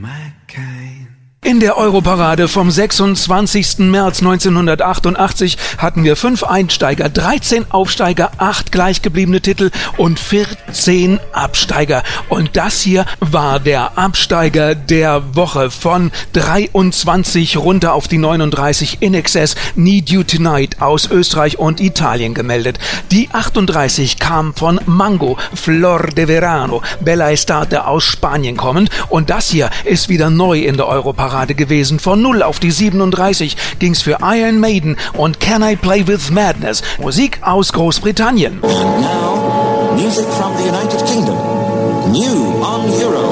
In der Europarade vom 26. März 1988 hatten wir 5 Einsteiger, 13 Aufsteiger, 8 gleichgebliebene Titel und 14 Absteiger. Und das hier war der Absteiger der Woche von 23 runter auf die 39 in Excess, Need You Tonight aus Österreich und Italien gemeldet. Die 38 kam von Mango, Flor de Verano, Bella Estate aus Spanien kommend. Und das hier ist wieder neu in der Europarade gewesen. Von 0 auf die 37 ging's für Iron Maiden und Can I Play With Madness? Musik aus Großbritannien. And now, music from the United Kingdom. New on Euro.